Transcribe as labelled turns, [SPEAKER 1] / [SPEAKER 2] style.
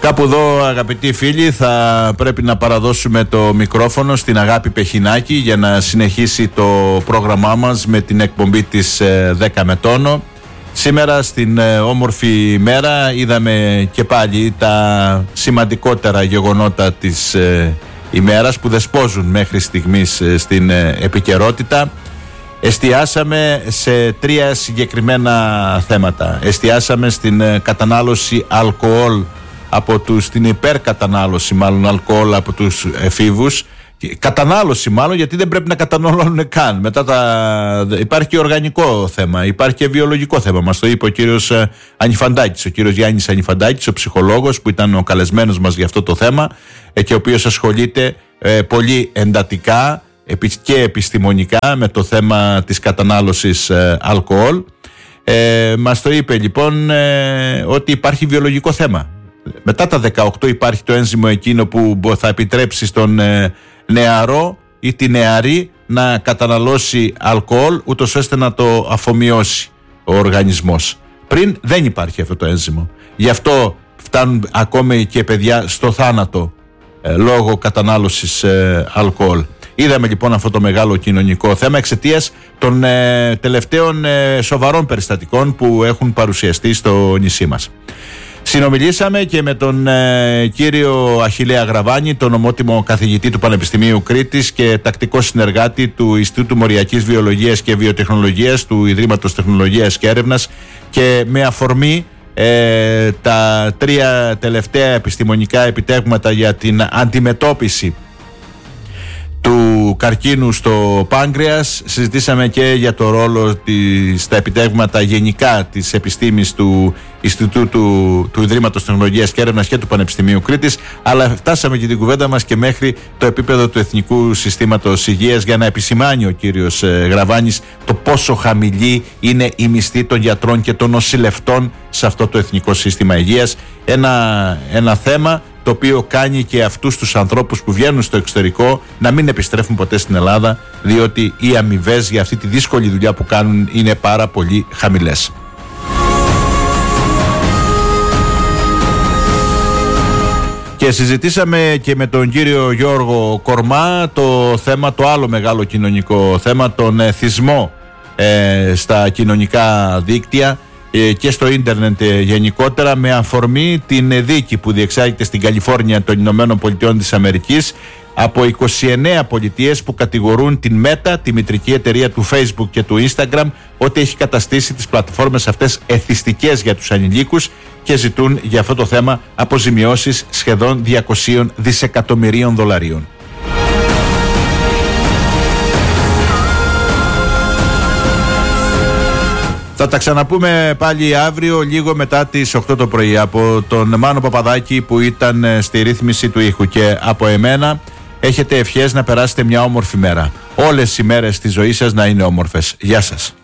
[SPEAKER 1] Κάπου εδώ, αγαπητοί φίλοι, θα πρέπει να παραδώσουμε το μικρόφωνο στην Αγάπη Πεχινάκη για να συνεχίσει το πρόγραμμά μας με την εκπομπή της 10 με τόνο. Σήμερα στην όμορφη μέρα είδαμε και πάλι τα σημαντικότερα γεγονότα της ημέρας που δεσπόζουν μέχρι στιγμής στην επικαιρότητα. Εστιάσαμε σε τρία συγκεκριμένα θέματα. Εστιάσαμε στην κατανάλωση αλκοόλ στην υπερκατανάλωση μάλλον αλκοόλ από τους εφήβους. Κατανάλωση μάλλον, γιατί δεν πρέπει να καταναλώνουν καν. Υπάρχει και οργανικό θέμα, υπάρχει και βιολογικό θέμα. Μας το είπε ο κύριος Ανιφαντάκης, ο κύριος Γιάννης Ανιφαντάκης, ο ψυχολόγος που ήταν ο καλεσμένος μας για αυτό το θέμα και ο οποίος ασχολείται πολύ εντατικά και επιστημονικά με το θέμα της κατανάλωσης αλκοόλ. Μας το είπε λοιπόν ότι υπάρχει βιολογικό θέμα. Μετά τα 18 υπάρχει το ένζυμο εκείνο που θα επιτρέψει στον νεαρό ή τη νεαρή να καταναλώσει αλκοόλ ούτως ώστε να το αφομοιώσει ο οργανισμός. Πριν δεν υπάρχει αυτό το ένζυμο. Γι' αυτό φτάνουν ακόμη και παιδιά στο θάνατο λόγω κατανάλωσης αλκοόλ. Είδαμε λοιπόν αυτό το μεγάλο κοινωνικό θέμα εξαιτίας των τελευταίων σοβαρών περιστατικών που έχουν παρουσιαστεί στο νησί μας. Συνομιλήσαμε και με τον κύριο Αχιλλέα Γραβάνη, τον ομότιμο καθηγητή του Πανεπιστημίου Κρήτης και τακτικό συνεργάτη του Ινστιτούτου Μοριακής Βιολογίας και Βιοτεχνολογίας του Ιδρύματος Τεχνολογίας και Έρευνας, και με αφορμή τα τρία τελευταία επιστημονικά επιτεύγματα για την αντιμετώπιση του καρκίνου στο πάγκρεας. Συζητήσαμε και για το ρόλο στα επιτεύγματα γενικά της επιστήμης του Ινστιτούτου του Ιδρύματος Τεχνολογίας και Έρευνας και του Πανεπιστημίου Κρήτης, αλλά φτάσαμε και την κουβέντα μας και μέχρι το επίπεδο του Εθνικού Συστήματος Υγείας για να επισημάνει ο κύριος Γραβάνης το πόσο χαμηλή είναι η μισθή των γιατρών και των νοσηλευτών σε αυτό το Εθνικό Σύστημα Υγείας. Ένα θέμα το οποίο κάνει και αυτούς τους ανθρώπους που βγαίνουν στο εξωτερικό να μην επιστρέφουν ποτέ στην Ελλάδα, διότι οι αμοιβές για αυτή τη δύσκολη δουλειά που κάνουν είναι πάρα πολύ χαμηλές. Και συζητήσαμε και με τον κύριο Γιώργο Κορμά το θέμα, το άλλο μεγάλο κοινωνικό θέμα, τον εθισμό στα κοινωνικά δίκτυα και στο ίντερνετ γενικότερα, με αφορμή την δίκη που διεξάγεται στην Καλιφόρνια των Ηνωμένων Πολιτειών της Αμερικής από 29 πολιτείες που κατηγορούν την Meta, τη μητρική εταιρεία του Facebook και του Instagram, ότι έχει καταστήσει τις πλατφόρμες αυτές εθιστικές για τους ανηλίκους και ζητούν για αυτό το θέμα αποζημιώσεις σχεδόν 200 δισεκατομμυρίων δολαρίων. Θα τα ξαναπούμε πάλι αύριο λίγο μετά τις 8 το πρωί. Από τον Μάνο Παπαδάκη που ήταν στη ρύθμιση του ήχου και από εμένα, έχετε ευχές να περάσετε μια όμορφη μέρα. Όλες οι μέρες της ζωής σας να είναι όμορφες. Γεια σας.